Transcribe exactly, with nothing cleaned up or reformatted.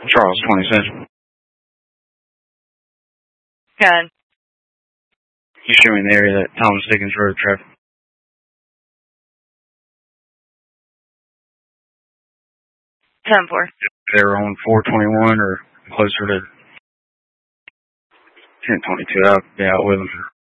Charles, twenty Central. Good. You show me in the area that Thomas Dickens Road traffic. ten four. They were on four twenty-one or closer to ten twenty-two. I'll be out with them.